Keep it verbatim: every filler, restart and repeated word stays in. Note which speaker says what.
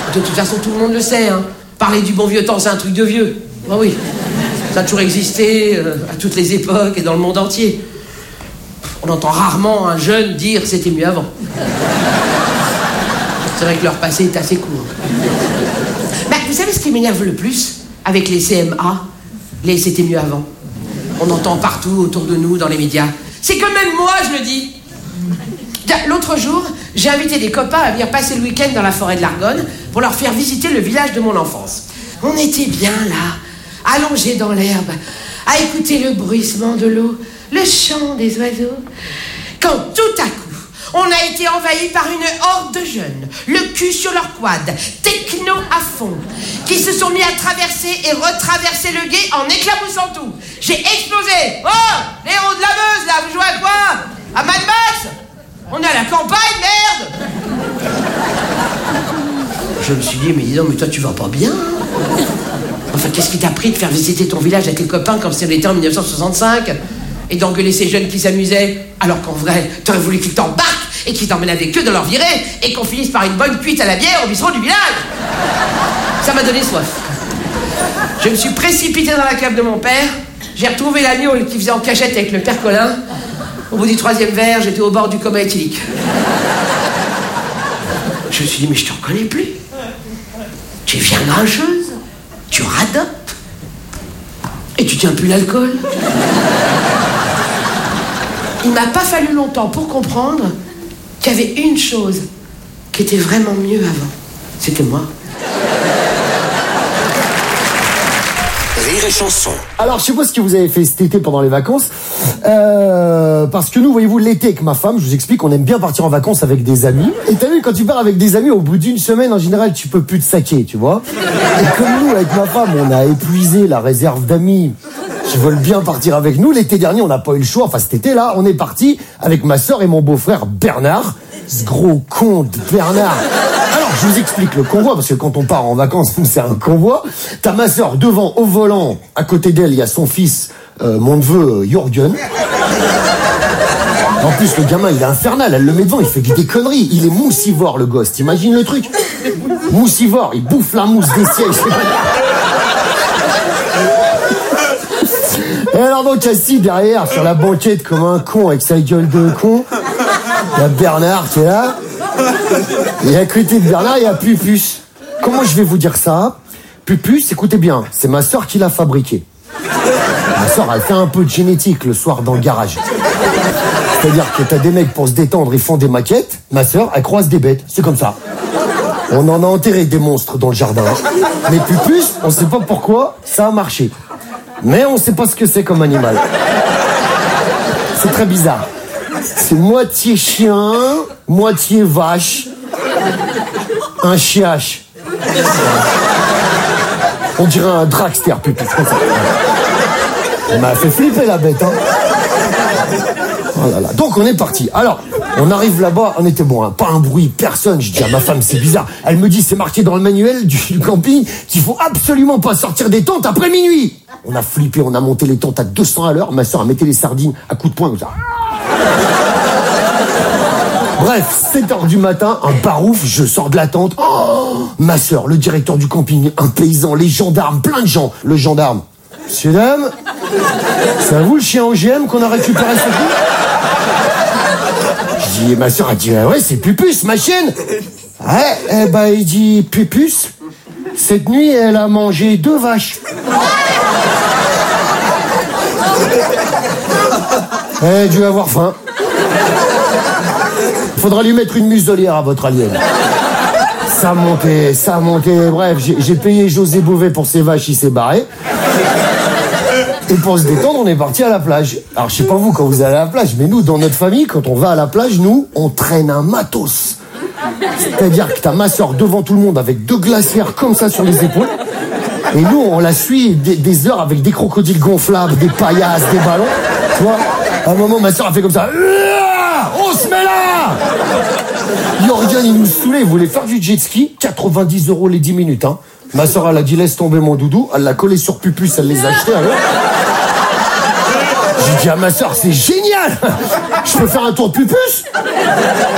Speaker 1: De toute façon, tout le monde le sait, hein. Parler du bon vieux temps, c'est un truc de vieux. Ah oui. Ça a toujours existé, euh, à toutes les époques et dans le monde entier. On entend rarement un jeune dire « c'était mieux avant ». C'est vrai que leur passé est assez court. Ben, vous savez ce qui m'énerve le plus avec les C M A, les « c'était mieux avant ». On entend partout autour de nous, dans les médias. C'est que même moi, je le dis. L'autre jour, j'ai invité des copains à venir passer le week-end dans la forêt de l'Argonne pour leur faire visiter le village de mon enfance. On était bien là, allongés dans l'herbe, à écouter le bruissement de l'eau, le chant des oiseaux, quand tout à coup, on a été envahi par une horde de jeunes, le cul sur leur quad, techno à fond, qui se sont mis à traverser et retraverser le gué en éclaboussant tout. J'ai explosé. Oh, les héros de la Meuse, là, vous jouez à quoi? À Mad Max? On est à la campagne, merde! Je me suis dit, mais dis donc, mais toi, tu vas pas bien? Enfin, qu'est-ce qui t'a pris de faire visiter ton village à tes copains comme si on était en mille neuf cent soixante-cinq? Et d'engueuler ces jeunes qui s'amusaient, alors qu'en vrai, t'aurais voulu qu'ils t'embarquent et qu'ils t'emmènent avec eux dans leur virée et qu'on finisse par une bonne cuite à la bière au bistrot du village. Ça m'a donné soif. Je me suis précipité dans la cave de mon père, j'ai retrouvé l'agneau qui faisait en cachette avec le père Colin. Au bout du troisième verre, j'étais au bord du coma éthylique. Je me suis dit, mais je te reconnais plus. Tu es bien grincheuse, tu radopes, et tu tiens plus l'alcool. Il m'a pas fallu longtemps pour comprendre qu'il y avait une chose qui était vraiment mieux avant. C'était moi.
Speaker 2: Rire et chanson.
Speaker 3: Alors, je sais pas ce que vous avez fait cet été pendant les vacances. Euh, parce que nous, voyez-vous, l'été avec ma femme, je vous explique, on aime bien partir en vacances avec des amis. Et t'as vu, quand tu pars avec des amis, au bout d'une semaine, en général, tu peux plus te saquer, tu vois. Et comme nous, avec ma femme, on a épuisé la réserve d'amis qui veulent bien partir avec nous. L'été dernier, on n'a pas eu le choix. Enfin, cet été-là, on est parti avec ma sœur et mon beau-frère Bernard. Ce gros con de Bernard. Alors, je vous explique le convoi, parce que quand on part en vacances, c'est un convoi. T'as ma sœur devant, au volant. À côté d'elle, il y a son fils, euh, mon neveu, Jürgen. En plus, le gamin, il est infernal. Elle le met devant, il fait des conneries. Il est moussivore, le gosse. T'imagines le truc? Moussivore, il bouffe la mousse des sièges. Et alors donc, assis derrière, sur la banquette, comme un con, avec sa gueule de con, il y a Bernard qui est là. Et à côté de Bernard, il y a Pupus. Comment je vais vous dire ça? Pupus, écoutez bien, c'est ma sœur qui l'a fabriqué. Ma sœur, elle fait un peu de génétique le soir dans le garage. C'est-à-dire que t'as des mecs pour se détendre, ils font des maquettes. Ma sœur, elle croise des bêtes. C'est comme ça. On en a enterré des monstres dans le jardin. Mais Pupus, on sait pas pourquoi, ça a marché. Mais on sait pas ce que c'est comme animal. C'est très bizarre. C'est moitié chien, moitié vache, un chiache. On dirait un dragster, Pupus. Elle m'a fait flipper la bête, hein. Oh là là. Donc on est parti. Alors, on arrive là-bas, on était bon, hein, pas un bruit, personne. Je dis à ma femme, c'est bizarre. Elle me dit, c'est marqué dans le manuel du, du camping qu'il faut absolument pas sortir des tentes après minuit. On a flippé, on a monté les tentes à deux cents à l'heure. Ma soeur a mis les sardines à coups de poing comme ça. Bref, sept heures du matin, un barouf, je sors de la tente. Oh, ma soeur, le directeur du camping, un paysan, les gendarmes, plein de gens. Le gendarme. Monsieur, dame, c'est à vous le chien O G M qu'on a récupéré ce coup? Je dis, ma soeur a dit, ouais, c'est Pupus, ma chienne. Ouais, eh ben, il dit, Pupus, cette nuit, elle a mangé deux vaches. Elle a dû avoir faim. Faudra lui mettre une muselière à votre alien. Ça montait, ça montait. Bref, j'ai payé José Bové pour ses vaches, il s'est barré. Et pour se détendre, on est parti à la plage. Alors, je sais pas vous quand vous allez à la plage, mais nous, dans notre famille, quand on va à la plage, nous, on traîne un matos. C'est-à-dire que t'as ma soeur devant tout le monde avec deux glacières comme ça sur les épaules. Et nous, on la suit des, des heures avec des crocodiles gonflables, des paillasses, des ballons. Tu vois, à un moment, ma soeur a fait comme ça. On se met là! Jürgen, il nous saoulait, il voulait faire du jet ski, quatre-vingt-dix euros les dix minutes, hein. Ma soeur, elle a dit, laisse tomber mon doudou, elle l'a collé sur Pupus, elle les a achetés, alors. J'ai dit à ma soeur, c'est génial! Je peux faire un tour de Pupus?